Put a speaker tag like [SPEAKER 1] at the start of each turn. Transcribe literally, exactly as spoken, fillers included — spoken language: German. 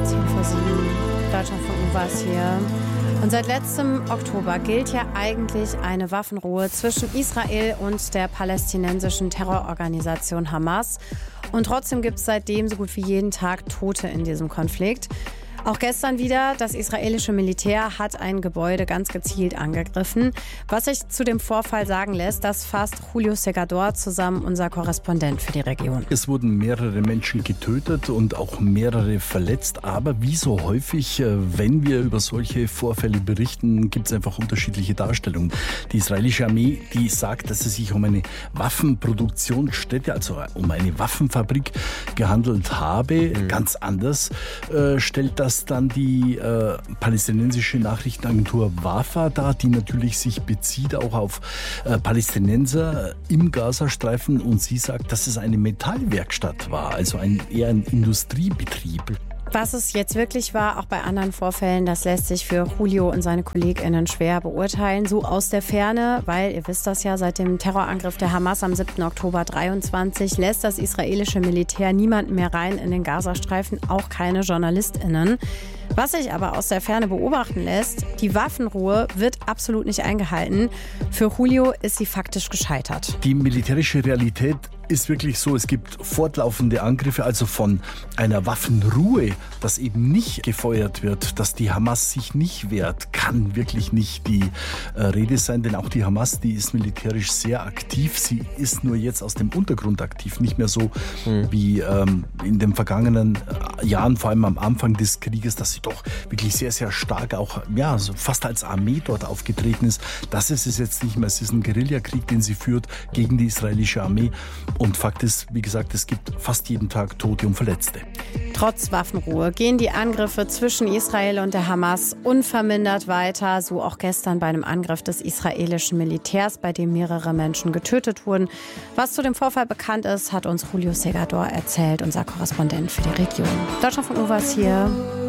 [SPEAKER 1] zehn vor sieben. Deutschland von Uwas hier. Und seit letztem Oktober gilt ja eigentlich eine Waffenruhe zwischen Israel und der palästinensischen Terrororganisation Hamas. Und trotzdem gibt es seitdem so gut wie jeden Tag Tote in diesem Konflikt. Auch gestern wieder, das israelische Militär hat ein Gebäude ganz gezielt angegriffen. Was sich zu dem Vorfall sagen lässt, das fasst Julio Segador zusammen, unser Korrespondent für die Region.
[SPEAKER 2] Es wurden mehrere Menschen getötet und auch mehrere verletzt. Aber wie so häufig, wenn wir über solche Vorfälle berichten, gibt es einfach unterschiedliche Darstellungen. Die israelische Armee, die sagt, dass es sich um eine Waffenproduktionsstätte, also um eine Waffenfabrik gehandelt habe. Mhm. Ganz anders äh, stellt das dann die äh, palästinensische Nachrichtenagentur Wafa dar, die natürlich sich bezieht auch auf äh, Palästinenser im Gazastreifen, und sie sagt, dass es eine Metallwerkstatt war, also ein, eher ein Industriebetrieb.
[SPEAKER 1] Was es jetzt wirklich war, auch bei anderen Vorfällen, das lässt sich für Julio und seine KollegInnen schwer beurteilen. So aus der Ferne, weil, ihr wisst das ja, seit dem Terrorangriff der Hamas am siebten Oktober dreiundzwanzig lässt das israelische Militär niemanden mehr rein in den Gazastreifen, auch keine JournalistInnen. Was sich aber aus der Ferne beobachten lässt, die Waffenruhe wird absolut nicht eingehalten. Für Julio ist sie faktisch gescheitert.
[SPEAKER 2] Die militärische Realität ist wirklich so, es gibt fortlaufende Angriffe, also von einer Waffenruhe, dass eben nicht gefeuert wird, dass die Hamas sich nicht wehrt, kann wirklich nicht die äh, Rede sein, denn auch die Hamas, die ist militärisch sehr aktiv, sie ist nur jetzt aus dem Untergrund aktiv, nicht mehr so hm. wie ähm, in den vergangenen äh, Jahren, vor allem am Anfang des Krieges, dass sie doch wirklich sehr, sehr stark auch, ja, so fast als Armee dort aufgetreten ist. Das ist es jetzt nicht mehr, es ist ein Guerillakrieg, den sie führt gegen die israelische Armee. Und Fakt ist, wie gesagt, es gibt fast jeden Tag Tote und Verletzte.
[SPEAKER 1] Trotz Waffenruhe gehen die Angriffe zwischen Israel und der Hamas unvermindert weiter. So auch gestern bei einem Angriff des israelischen Militärs, bei dem mehrere Menschen getötet wurden. Was zu dem Vorfall bekannt ist, hat uns Julio Segador erzählt, unser Korrespondent für die Region. Deutschland von Uwas hier.